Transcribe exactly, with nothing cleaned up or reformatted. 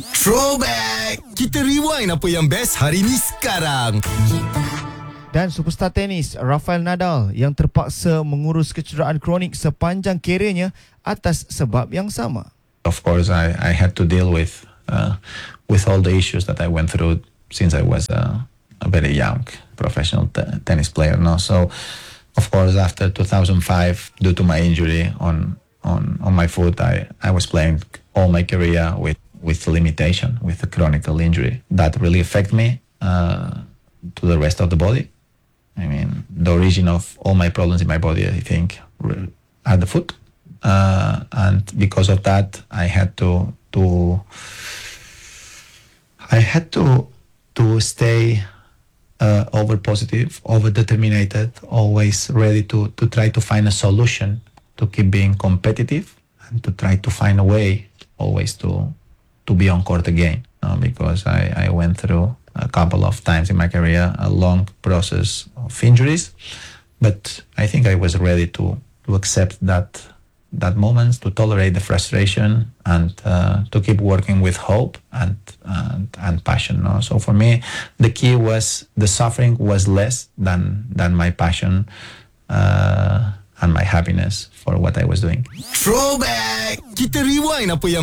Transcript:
Throwback! Kita rewind apa yang best hari ni sekarang. Dan superstar tenis Rafael Nadal yang terpaksa mengurus kecederaan kronik sepanjang kerjanya atas sebab yang sama. Of course, I, I had to deal with uh, with all the issues that I went through since I was uh, a very young professional t- tennis player. No? So, of course, after two thousand five, due to my injury on on, on my foot, I, I was playing all my career with, with limitation, with a chronic injury. That really affected me uh, to the rest of the body. I mean, the origin of all my problems in my body, I think, are the foot. Uh, and because of that, I had to to I had to to stay uh, over positive, over determined, always ready to to try to find a solution, to keep being competitive, and to try to find a way always to to be on court again. Uh, because I, I went through a couple of times in my career a long process of injuries, but I think I was ready to to accept that. that moment, to tolerate the frustration and uh, to keep working with hope and and, and passion. No? So for me, the key was the suffering was less than than my passion uh, and my happiness for what I was doing. Throwback! Kita rewind apa yang